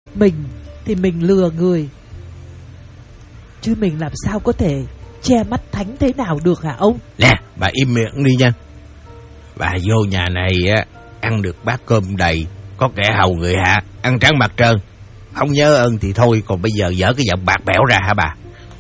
Mình thì mình lừa người, chứ mình làm sao có thể che mắt thánh thế nào được hả ông? Nè, bà im miệng đi nha. Bà vô nhà này á, ăn được bát cơm đầy, có kẻ hầu người hạ, ăn trắng mặt trơn. Không nhớ ơn thì thôi, còn bây giờ dở cái giọng bạc bẽo ra hả bà?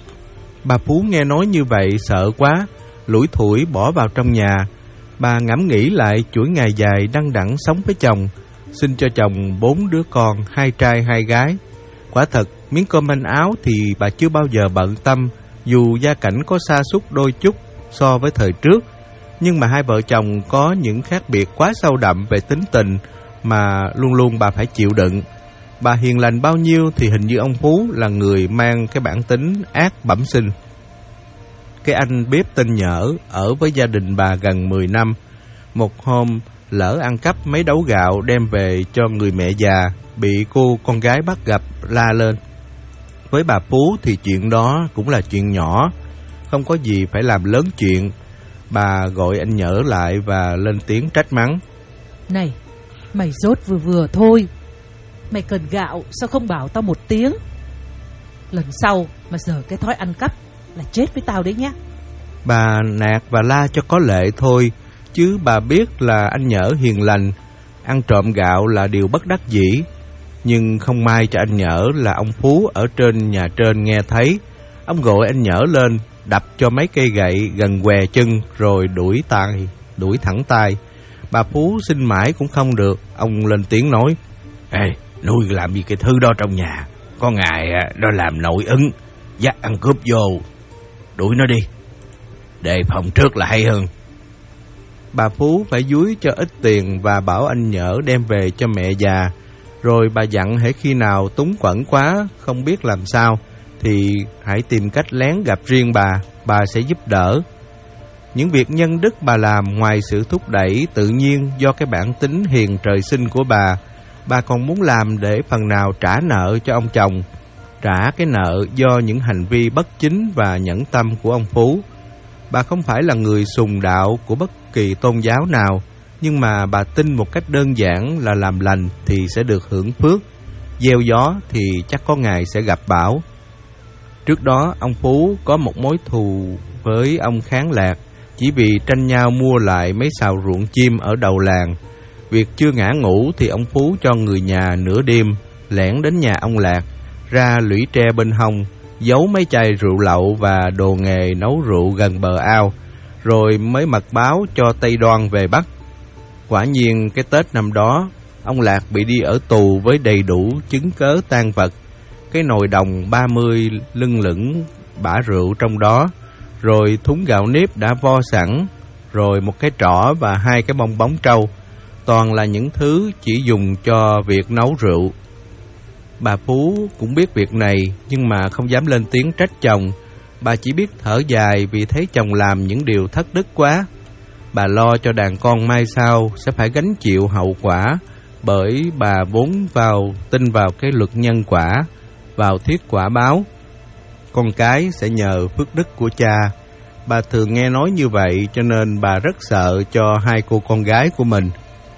Bà Phú nghe nói như vậy sợ quá, lủi thủi bỏ vào trong nhà. Bà ngẫm nghĩ lại chuỗi ngày dài đăng đẵng sống với chồng, sinh cho chồng 4 đứa con, 2 trai 2 gái. Quả thật, miếng cơm manh áo thì bà chưa bao giờ bận tâm, dù gia cảnh có sa sút đôi chút so với thời trước. Nhưng mà hai vợ chồng có những khác biệt quá sâu đậm về tính tình mà luôn luôn bà phải chịu đựng. Bà hiền lành bao nhiêu thì hình như ông Phú là người mang cái bản tính ác bẩm sinh. Cái anh bếp tên Nhỡ ở với gia đình bà gần 10 năm. Một hôm lỡ ăn cắp mấy đấu gạo đem về cho người mẹ già, bị cô con gái bắt gặp la lên. Với bà Phú thì chuyện đó cũng là chuyện nhỏ, không có gì phải làm lớn chuyện. Bà gọi anh Nhỡ lại và lên tiếng trách mắng. Này, mày dốt vừa vừa thôi. Mày cần gạo sao không bảo tao một tiếng? Lần sau mà giờ cái thói ăn cắp là chết với tao đấy nhá. Bà nạt và la cho có lệ thôi, chứ bà biết là anh Nhỡ hiền lành, ăn trộm gạo là điều bất đắc dĩ. Nhưng không may cho anh Nhỡ là ông Phú ở trên nhà trên nghe thấy. Ông gọi anh Nhỡ lên, đập cho mấy cây gậy gần què chân rồi đuổi thẳng tay. Bà Phú xin mãi cũng không được, ông lên tiếng nói. Ê, nuôi làm gì cái thứ đó trong nhà, có ngày nó làm nội ứng, dắt ăn cướp vô, đuổi nó đi, đề phòng trước là hay hơn. Bà Phú phải dúi cho ít tiền và bảo anh Nhỡ đem về cho mẹ già. Rồi bà dặn hễ khi nào túng quẫn quá, không biết làm sao, thì hãy tìm cách lén gặp riêng bà sẽ giúp đỡ. Những việc nhân đức bà làm ngoài sự thúc đẩy tự nhiên do cái bản tính hiền trời sinh của bà còn muốn làm để phần nào trả nợ cho ông chồng, trả cái nợ do những hành vi bất chính và nhẫn tâm của ông Phú. Bà không phải là người sùng đạo của bất kỳ tôn giáo nào, nhưng mà bà tin một cách đơn giản là làm lành thì sẽ được hưởng phước, gieo gió thì chắc có ngày sẽ gặp bão. Trước đó, ông Phú có một mối thù với ông Kháng Lạc, chỉ vì tranh nhau mua lại mấy sào ruộng chim ở đầu làng. Việc chưa ngã ngủ thì ông Phú cho người nhà nửa đêm lẻn đến nhà ông Lạc, ra lũy tre bên hông, giấu mấy chai rượu lậu và đồ nghề nấu rượu gần bờ ao, rồi mới mật báo cho Tây Đoan về bắt. Quả nhiên cái Tết năm đó, ông Lạc bị đi ở tù với đầy đủ chứng cớ tang vật. Cái nồi đồng 30 lưng lửng bã rượu trong đó, rồi thúng gạo nếp đã vo sẵn, rồi một cái trỏ và 2 cái bong bóng trâu. Toàn là những thứ chỉ dùng cho việc nấu rượu. Bà Phú cũng biết việc này, nhưng mà không dám lên tiếng trách chồng. Bà chỉ biết thở dài vì thấy chồng làm những điều thất đức quá. Bà lo cho đàn con mai sau sẽ phải gánh chịu hậu quả, bởi bà vốn tin vào cái luật nhân quả, vào thiết quả báo. Con cái sẽ nhờ phước đức của cha. Bà thường nghe nói như vậy cho nên bà rất sợ cho 2 cô con gái của mình.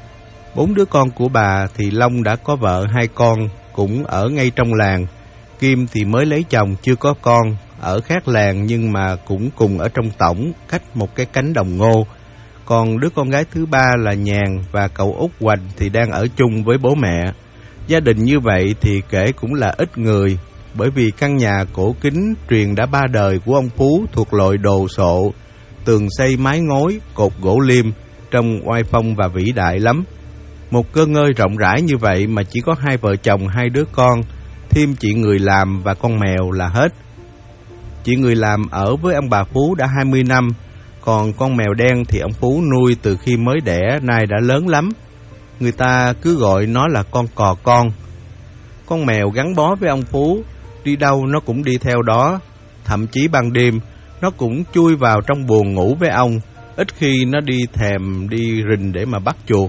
4 đứa con của bà thì Long đã có vợ 2 con, cũng ở ngay trong làng. Kim thì mới lấy chồng chưa có con, ở khác làng nhưng mà cũng cùng ở trong tổng, cách một cái cánh đồng ngô. Còn đứa con gái thứ 3 là Nhàn và cậu út Hoành thì đang ở chung với bố mẹ. Gia đình như vậy thì kể cũng là ít người, bởi vì căn nhà cổ kính truyền đã 3 đời của ông Phú thuộc loại đồ sộ, tường xây mái ngói, cột gỗ liêm, trông oai phong và vĩ đại lắm. Một cơ ngơi rộng rãi như vậy mà chỉ có 2 vợ chồng 2 đứa con, thêm chị người làm và con mèo là hết. Chị người làm ở với ông bà Phú đã 20 năm, còn con mèo đen thì ông Phú nuôi từ khi mới đẻ, nay đã lớn lắm. Người ta cứ gọi nó là con cò con. Con mèo gắn bó với ông Phú, đi đâu nó cũng đi theo đó. Thậm chí ban đêm, nó cũng chui vào trong buồng ngủ với ông, ít khi nó đi rình để mà bắt chuột.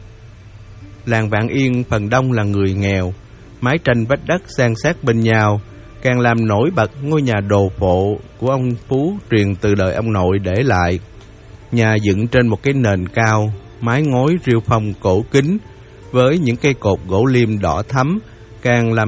Làng Vạn Yên phần đông là người nghèo, mái tranh vách đất san sát bên nhau, càng làm nổi bật ngôi nhà đồ phộ của ông Phú truyền từ đời ông nội để lại. Nhà dựng trên một cái nền cao, mái ngói rêu phong cổ kính với những cây cột gỗ liêm đỏ thắm, càng làm